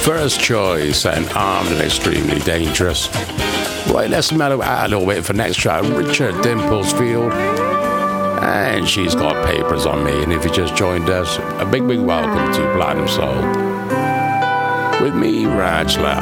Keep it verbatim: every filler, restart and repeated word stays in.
First choice and armed and extremely dangerous. Right, let's mellow out a little bit for next track. Richard Dimplesfield. And she's got papers on me. And if you just joined us, a big, big welcome to Platinum Soul. With me, Raj Lal.